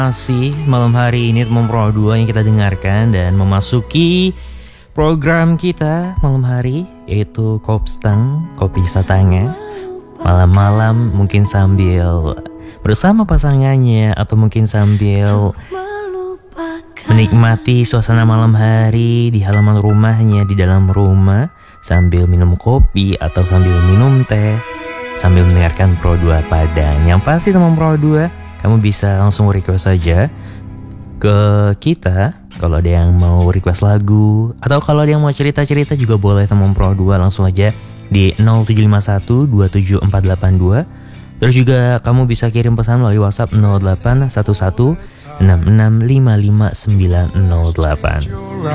Masih malam hari ini teman Pro 2 yang kita dengarkan dan memasuki program kita malam hari, yaitu Kopstang, kopi satanga. Malam-malam mungkin sambil bersama pasangannya atau mungkin sambil menikmati suasana malam hari di halaman rumahnya, di dalam rumah, sambil minum kopi atau sambil minum teh, sambil mendengarkan Pro 2 Padang. Yang pasti teman Pro 2, kamu bisa langsung request saja ke kita kalau ada yang mau request lagu, atau kalau ada yang mau cerita-cerita juga boleh teman Pro 2, langsung aja di 0751 27482. Terus juga kamu bisa kirim pesan melalui WhatsApp 0811 66555908.